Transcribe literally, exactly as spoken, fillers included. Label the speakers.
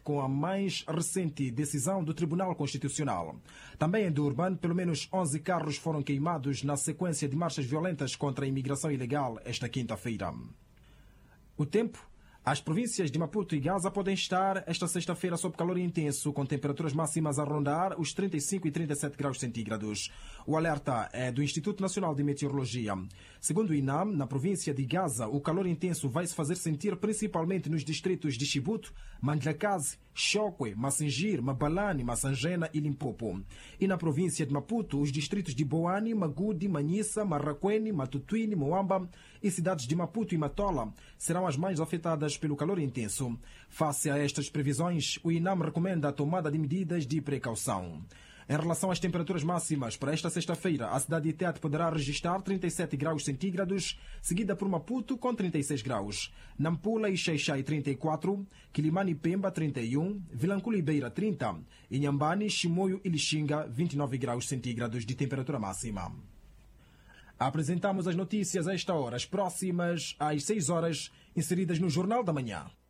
Speaker 1: com a mais recente decisão do Tribunal Constitucional. Também em Durban, pelo menos onze carros foram queimados na sequência de marchas violentas contra a imigração ilegal esta quinta-feira. O tempo. As províncias de Maputo e Gaza podem estar esta sexta-feira sob calor intenso, com temperaturas máximas a rondar os trinta e cinco e trinta e sete graus centígrados. O alerta é do Instituto Nacional de Meteorologia. Segundo o INAM, na província de Gaza, o calor intenso vai se fazer sentir principalmente nos distritos de Chibuto, Mandlakazi, Chokwe, Massingir, Mabalane, Massangena e Limpopo. E na província de Maputo, os distritos de Boane, Magudi, Manhissa, Marraquene, Matutuine, Moamba e cidades de Maputo e Matola serão as mais afetadas pelo calor intenso. Face a estas previsões, o INAM recomenda a tomada de medidas de precaução. Em relação às temperaturas máximas, para esta sexta-feira, a cidade de Tete poderá registrar trinta e sete graus centígrados, seguida por Maputo com trinta e seis graus, Nampula e Xai-Xai trinta e quatro, Quilimane e Pemba trinta e um, Vilanculo e Beira trinta, Inhambane, Chimoio e Lixinga vinte e nove graus centígrados de temperatura máxima. Apresentamos as notícias a esta hora, as próximas às seis horas, inseridas no Jornal da Manhã.